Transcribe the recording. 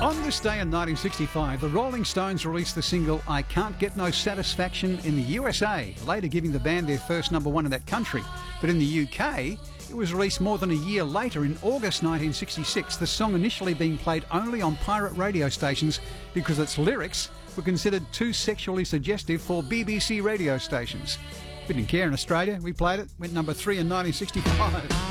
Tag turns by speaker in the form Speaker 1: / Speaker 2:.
Speaker 1: On this day in 1965, the Rolling Stones released the single I Can't Get No Satisfaction in the USA, later giving the band their first number one in that country. But in the UK, it was released more than a year later, in August 1966, the song initially being played only on pirate radio stations because its lyrics were considered too sexually suggestive for BBC radio stations. We didn't care in Australia. We played it, went number 3 in 1965.